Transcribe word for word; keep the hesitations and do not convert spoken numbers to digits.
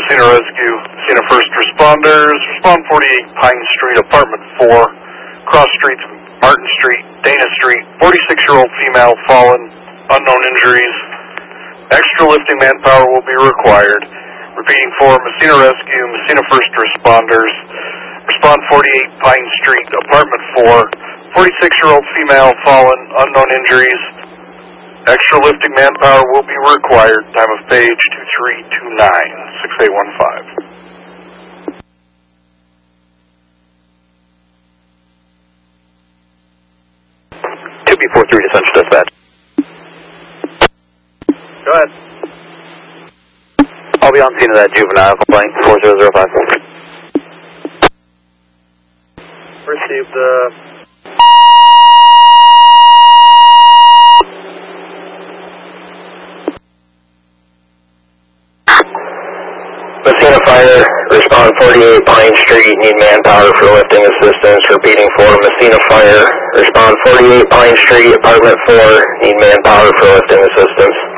Messina Rescue, Messina First Responders, respond forty-eight Pine Street, Apartment four, cross streets, Martin Street, Dana Street, forty-six-year-old female fallen, unknown injuries. Extra lifting manpower will be required. Repeating for Messina Rescue, Messina First Responders, respond forty-eight Pine Street, Apartment four, forty-six-year-old female fallen, unknown injuries. Extra lifting manpower will be required. Time of page two three two nine, six eight one five. two B four three to Central Dispatch. Go ahead. I'll be on scene of that juvenile complaint, four zero zero five. Received the... Messina Fire, respond forty-eight Pine Street, need manpower for lifting assistance. Repeating for Messina Fire, respond forty-eight Pine Street, Apartment four, need manpower for lifting assistance.